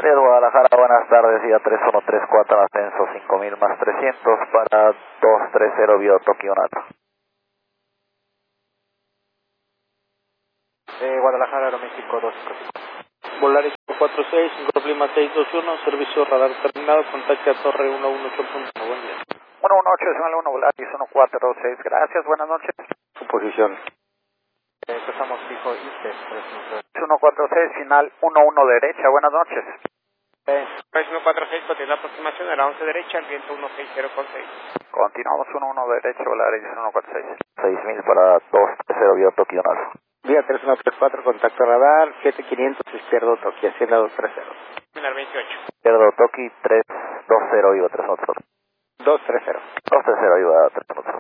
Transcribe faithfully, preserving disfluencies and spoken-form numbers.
Sería Guadalajara, buenas tardes, día tres uno tres cuatro, ascenso cinco mil más trescientos para dos tres cero Bio Tokio Nato. Eh, Guadalajara, Aeroméxico dos cinco cinco. Volaris cuatro seis, cinco Lima seis dos uno, servicio radar terminado, contacte a Torre ciento dieciocho punto uno, buen día. uno uno ocho, decimal uno, Volaris uno cuatro seis, gracias, buenas noches. Su posición. Eh, empezamos fijo I C E. uno cuatro seis, final uno uno derecha, buenas noches. Eh, uno cuatro seis, continúa aproximación a la once derecha, el viento uno seis cero con seis. Continuamos uno uno derecha, Volaris uno cuatro seis. seis mil para dos tres cero Bio Tokio Nato. Vía tres uno tres cuatro, contacto radar, siete quinientos, izquierdo Tokio, Hacienda dos tres cero. Final veintiocho. Izquierdo Tokio tres dos cero Iba tres uno tres. dos tres cero. dos tres cero Iba tres uno tres.